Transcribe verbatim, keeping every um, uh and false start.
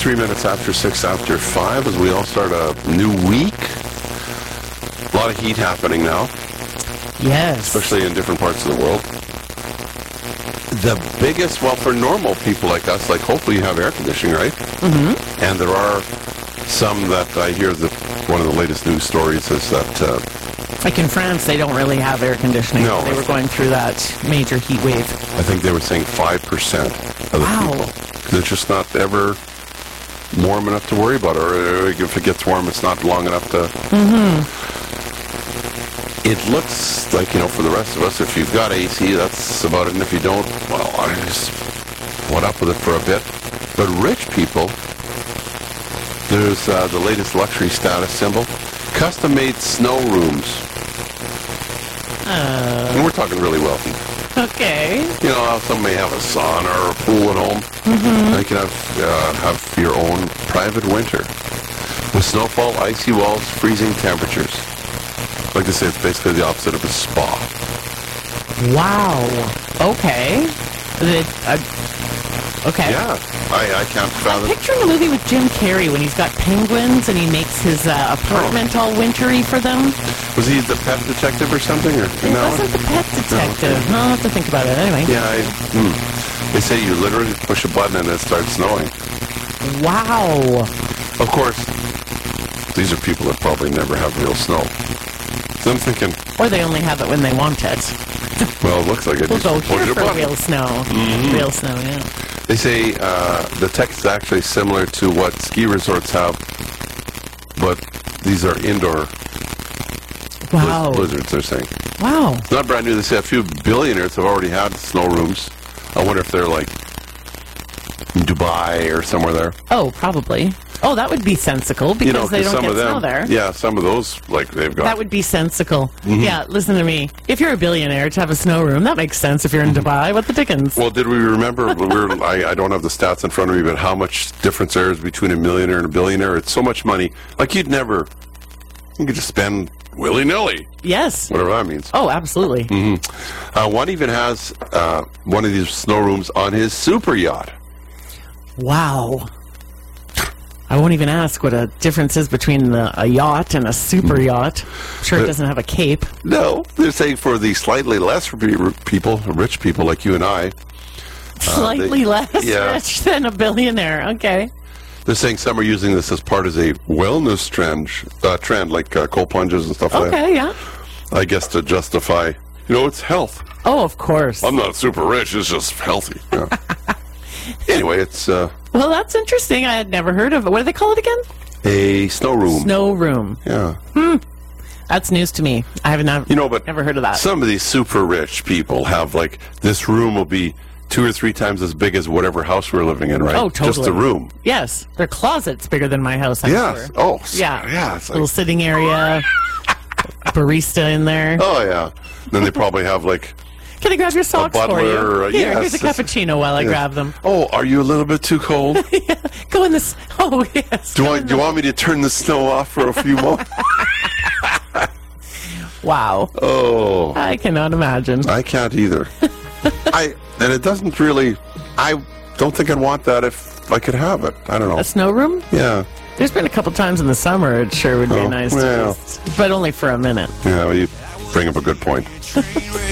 three minutes after six after five as we all start a new week. A lot of heat happening now, Yes. especially in different parts of the world. The biggest, well, for normal people like us, like hopefully you have air conditioning, right? Mm-hmm. And there are some that I hear that one of the latest news stories is that uh, Like in France, they don't really have air conditioning. No. They were going through that major heat wave. I think they were saying five percent of the Wow. people. It's just not ever warm enough to worry about, or if it gets warm, it's not long enough to... Mm-hmm. It looks like, you know, for the rest of us, if you've got A C, that's about it. And if you don't, well, I just went up with it for a bit. But rich people, there's uh, the latest luxury status symbol, custom-made snow rooms. Uh, And we're talking really wealthy. okay. You know how some may have a sauna or a pool at home? Mm-hmm. They can have, uh, have your own private winter. With snowfall, icy walls, freezing temperatures. Like I say, it's basically the opposite of a spa. Wow. Okay. The- uh, okay. Yeah, I, I can't fathom. Picturing a movie with Jim Carrey when he's got penguins and he makes his uh, apartment all wintry for them. Was he the pet detective or something? Or, It wasn't the pet detective. No, I'll have to think about it anyway. Yeah, I, hmm. They say you literally push a button and it starts snowing. Wow. Of course, these are people that probably never have real snow. So I'm thinking, Or they only have it when they want it. well, it looks like it We'll just go pushed here a for button. real snow. Mm-hmm. Real snow, yeah. They say uh, the tech is actually similar to what ski resorts have, but these are indoor Wow. blizz- blizzards, they're saying. Wow. It's not brand new. They say a few billionaires have already had snow rooms. I wonder if they're like in Dubai or somewhere there. Oh, probably. Oh, that would be sensical because You know, they 'cause don't some get of them, snow there. yeah, some of those, like they've got. That would be sensical. Mm-hmm. Yeah, listen to me. If you're a billionaire to have a snow room, that makes sense if you're in Dubai. What the dickens? Well, did we remember? we were, I, I don't have the stats in front of me, but how much difference there is between a millionaire and a billionaire? It's so much money. Like you'd never, you could just spend willy nilly, Yes. whatever that means. Oh, absolutely. Mm-hmm. Uh, one even has uh, one of these snow rooms on his super yacht. Wow. I won't even ask what a difference is between the, a yacht and a super yacht. I'm sure it Uh, doesn't have a cape. No, they're saying for the slightly less re- people, rich people like you and I, Slightly they- less yeah. rich than a billionaire. Okay. they're saying some are using this as part of a wellness trend, uh, trend like uh, cold plunges and stuff like that. Okay, yeah. I guess to justify, you know, it's health. Oh, of course. I'm not super rich, it's just healthy. Yeah. Anyway, it's uh, Well, that's interesting. I had never heard of it. What do they call it again? a snow room. Snow room. Yeah. That's news to me. I have not, You know, but never heard of that. some of these super rich people have, like, this room will be two or three times as big as whatever house we're living in, right? Oh, totally. Just the room. Yes, their closet's bigger than my house. I'm Yeah. sure. Oh, s- Yeah. Yeah. It's like, Little sitting area, barista in there. oh, yeah. Then they probably have, like, Can I grab your socks for you? butler, uh, Here, yes, here's a it's- cappuccino while I yeah. grab them. oh, are you a little bit too cold? Go in this. Oh yes. Do go I, in do you the- want me to turn the snow off for a few moments? Wow. Oh, I cannot imagine. I can't either. I and it doesn't really. I don't think I'd want that if I could have it. I don't know. A snow room? Yeah, There's been a couple times in the summer. It sure would be Oh, nice, well. to just, but only for a minute. yeah. Well, you bring up a good point.